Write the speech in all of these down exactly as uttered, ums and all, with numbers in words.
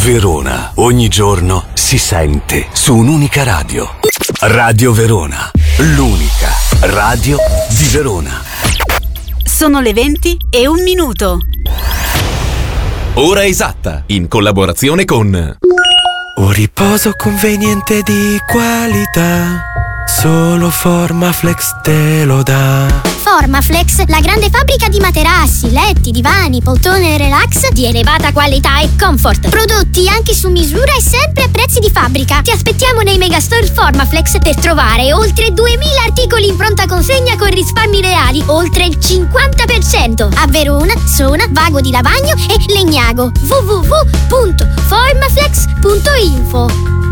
Verona, ogni giorno si sente su un'unica radio. Radio Verona, l'unica radio di Verona. Sono le venti e un minuto. Ora esatta, in collaborazione con un riposo conveniente di qualità, solo Formaflex te lo dà. Formaflex, la grande fabbrica di materassi, letti, divani, poltrone e relax di elevata qualità e comfort. Prodotti anche su misura e sempre a prezzi di fabbrica. Ti aspettiamo nei megastore Formaflex per trovare oltre duemila articoli in pronta consegna con risparmi reali, oltre il cinquanta per cento. A Verona, Sona, Vago di Lavagno e Legnago. w w w punto formaflex punto info.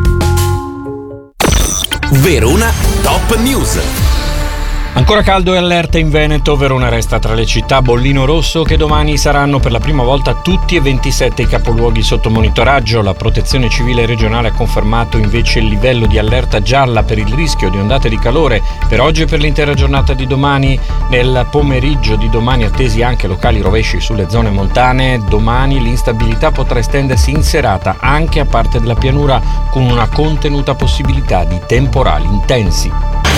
Verona Top News. Ancora caldo e allerta in Veneto, Verona resta tra le città a bollino rosso che domani saranno per la prima volta tutti e ventisette i capoluoghi sotto monitoraggio. La Protezione Civile regionale ha confermato invece il livello di allerta gialla per il rischio di ondate di calore per oggi e per l'intera giornata di domani. Nel pomeriggio di domani attesi anche locali rovesci sulle zone montane. Domani l'instabilità potrà estendersi in serata anche a parte della pianura con una contenuta possibilità di temporali intensi.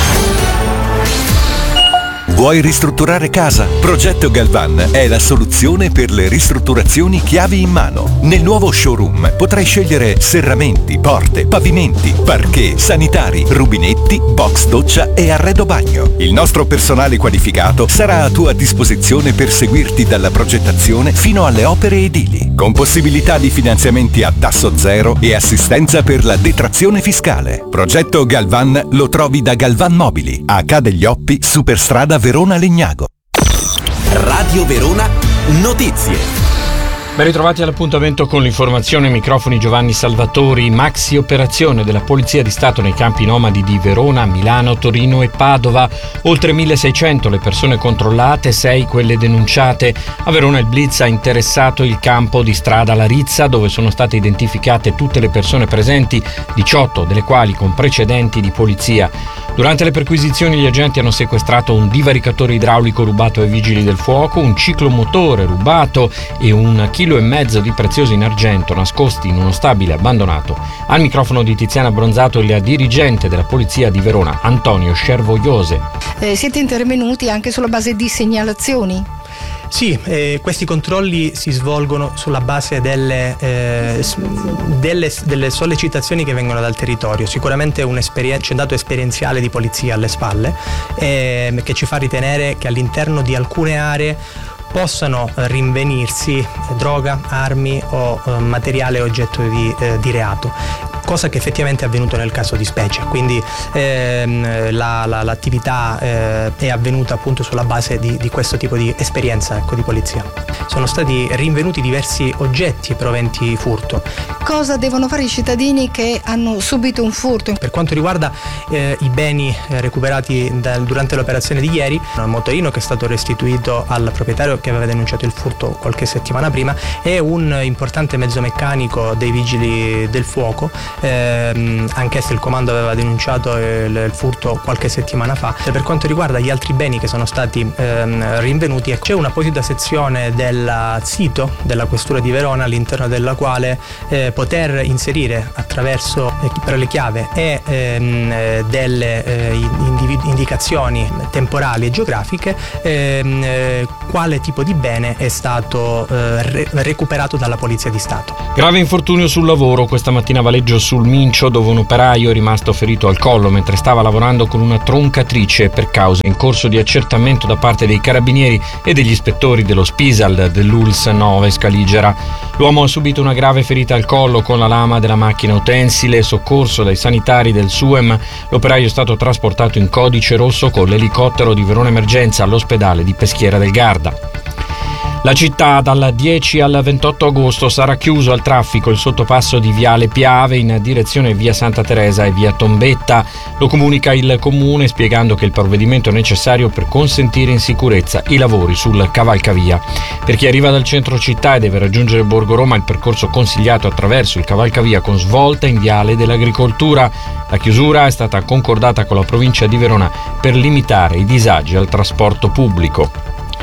Vuoi ristrutturare casa? Progetto Galvan è la soluzione per le ristrutturazioni chiavi in mano. Nel nuovo showroom potrai scegliere serramenti, porte, pavimenti, parquet, sanitari, rubinetti, box doccia e arredo bagno. Il nostro personale qualificato sarà a tua disposizione per seguirti dalla progettazione fino alle opere edili, con possibilità di finanziamenti a tasso zero e assistenza per la detrazione fiscale. Progetto Galvan lo trovi da Galvan Mobili, a Ca' degli Oppi, Superstrada Verona Legnago. Radio Verona Notizie. Ben ritrovati all'appuntamento con l'informazione, microfoni Giovanni Salvatori. Maxi operazione della Polizia di Stato nei campi nomadi di Verona, Milano, Torino e Padova. Oltre milleseicento le persone controllate, sei quelle denunciate. A Verona il blitz ha interessato il campo di strada Larizza, dove sono state identificate tutte le persone presenti, diciotto delle quali con precedenti di polizia. Durante le perquisizioni gli agenti hanno sequestrato un divaricatore idraulico rubato ai vigili del fuoco, un ciclomotore rubato e un chilo e mezzo di preziosi in argento nascosti in uno stabile abbandonato. Al microfono di Tiziana Bronzato il dirigente della Polizia di Verona, Antonio Scervogliose. Eh, siete intervenuti anche sulla base di segnalazioni? Sì, eh, questi controlli si svolgono sulla base delle, eh, delle, delle sollecitazioni che vengono dal territorio. Sicuramente un c'è un dato esperienziale di polizia alle spalle eh, che ci fa ritenere che all'interno di alcune aree possano rinvenirsi droga, armi o eh, materiale oggetto di, eh, di reato, cosa che effettivamente è avvenuto nel caso di specie. Quindi ehm, la, la, l'attività eh, è avvenuta appunto sulla base di, di questo tipo di esperienza, ecco, di polizia. Sono stati rinvenuti diversi oggetti proventi furto. Cosa devono fare i cittadini che hanno subito un furto? Per quanto riguarda eh, i beni eh, recuperati da, durante l'operazione di ieri, un motorino che è stato restituito al proprietario che aveva denunciato il furto qualche settimana prima e un importante mezzo meccanico dei vigili del fuoco, ehm, anche se il comando aveva denunciato il, il furto qualche settimana fa. E per quanto riguarda gli altri beni che sono stati ehm, rinvenuti, c'è un'apposita sezione del sito della Questura di Verona all'interno della quale eh, poter inserire attraverso eh, per le chiave e ehm, delle eh, individu- indicazioni temporali e geografiche ehm, eh, quale tipo di bene è stato eh, re- recuperato dalla Polizia di Stato. Grave infortunio sul lavoro questa mattina a Valeggio sul Mincio, dove un operaio è rimasto ferito al collo mentre stava lavorando con una troncatrice per causa in corso di accertamento da parte dei carabinieri e degli ispettori dello Spisal dell'U L S nove Scaligera. L'uomo ha subito una grave ferita al collo con la lama della macchina utensile, soccorso dai sanitari del SUEM. L'operaio è stato trasportato in codice rosso con l'elicottero di Verona Emergenza all'ospedale di Peschiera del Garda. La città dal dieci al ventotto agosto sarà chiuso al traffico il sottopasso di Viale Piave in direzione via Santa Teresa e via Tombetta. Lo comunica il comune spiegando che il provvedimento è necessario per consentire in sicurezza i lavori sul cavalcavia. Per chi arriva dal centro città e deve raggiungere Borgo Roma, il percorso consigliato attraverso il cavalcavia con svolta in Viale dell'Agricoltura. La chiusura è stata concordata con la provincia di Verona per limitare i disagi al trasporto pubblico.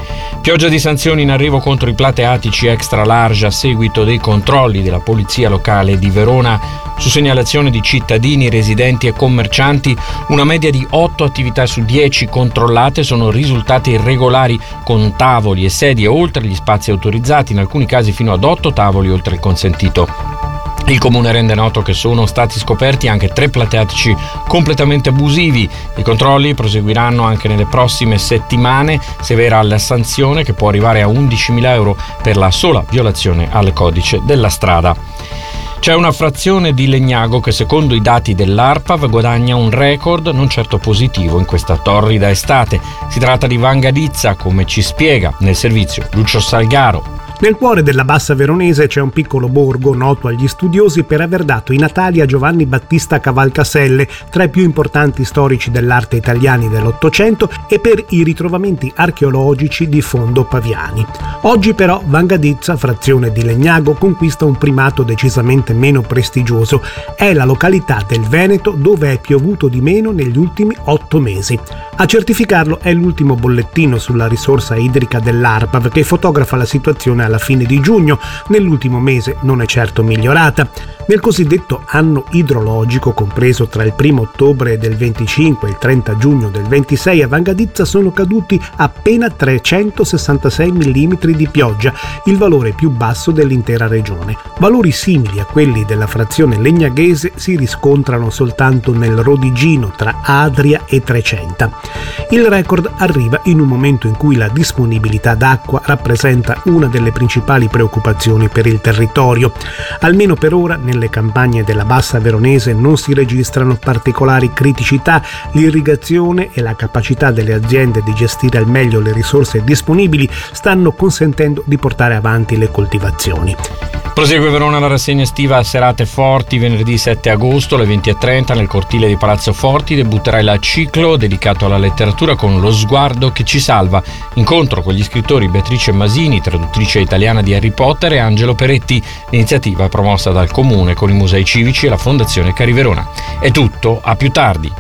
Pioggia di sanzioni in arrivo contro i plateatici extra large a seguito dei controlli della polizia locale di Verona. Su segnalazione di cittadini, residenti e commercianti, una media di otto attività su dieci controllate sono risultate irregolari, con tavoli e sedie oltre gli spazi autorizzati, in alcuni casi fino ad otto tavoli oltre il consentito. Il comune rende noto che sono stati scoperti anche tre plateatici completamente abusivi. I controlli proseguiranno anche nelle prossime settimane. Severa la sanzione, che può arrivare a undicimila euro per la sola violazione al codice della strada. C'è una frazione di Legnago che, secondo i dati dell'ARPAV, guadagna un record non certo positivo in questa torrida estate. Si tratta di Vangadizza, come ci spiega nel servizio Lucio Salgaro. Nel cuore della Bassa Veronese c'è un piccolo borgo noto agli studiosi per aver dato i natali a Giovanni Battista Cavalcaselle, tra i più importanti storici dell'arte italiani dell'Ottocento, e per i ritrovamenti archeologici di fondo paviani. Oggi però Vangadizza, frazione di Legnago, conquista un primato decisamente meno prestigioso. È la località del Veneto dove è piovuto di meno negli ultimi otto mesi. A certificarlo è l'ultimo bollettino sulla risorsa idrica dell'ARPAV, che fotografa la situazione alla fine di giugno. Nell'ultimo mese non è certo migliorata. Nel cosiddetto anno idrologico, compreso tra il primo ottobre del venticinque e il trenta giugno del ventisei, a Vangadizza sono caduti appena trecentosessantasei millimetri di pioggia, il valore più basso dell'intera regione. Valori simili a quelli della frazione legnaghese si riscontrano soltanto nel Rodigino, tra Adria e Trecenta. Il record arriva in un momento in cui la disponibilità d'acqua rappresenta una delle principali preoccupazioni per il territorio. Almeno per ora nelle campagne della Bassa Veronese non si registrano particolari criticità. L'irrigazione e la capacità delle aziende di gestire al meglio le risorse disponibili stanno consentendo di portare avanti le coltivazioni. Prosegue Verona la rassegna estiva a serate forti. Venerdì sette agosto alle venti e trenta nel cortile di Palazzo Forti debutterà il ciclo dedicato alla letteratura con Lo sguardo che ci salva. Incontro con gli scrittori Beatrice Masini, traduttrice italiana di Harry Potter, e Angelo Peretti. L'iniziativa è promossa dal Comune con i musei civici e la Fondazione Cari Verona. È tutto, a più tardi.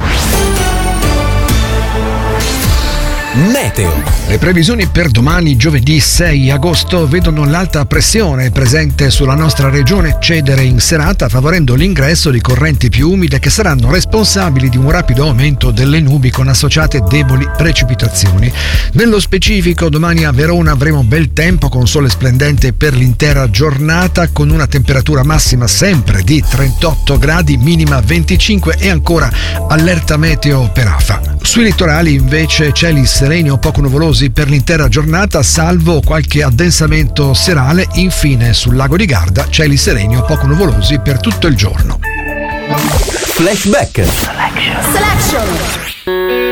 Meteo. Le previsioni per domani, giovedì sei agosto, vedono l'alta pressione presente sulla nostra regione cedere in serata, favorendo l'ingresso di correnti più umide che saranno responsabili di un rapido aumento delle nubi con associate deboli precipitazioni. Nello specifico, domani a Verona avremo bel tempo con sole splendente per l'intera giornata, con una temperatura massima sempre di trentotto gradi, minima venticinque, e ancora allerta meteo per afa. Sui litorali invece cieli sereni o poco nuvolosi per l'intera giornata, salvo qualche addensamento serale. Infine sul lago di Garda cieli sereni o poco nuvolosi per tutto il giorno. Flashback. Selection.